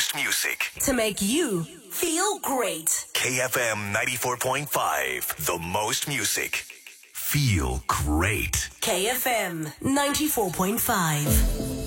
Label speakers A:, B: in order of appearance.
A: most music.
B: To make you feel great.
A: KFM 94.5. The most music. Feel great.
B: KFM 94.5.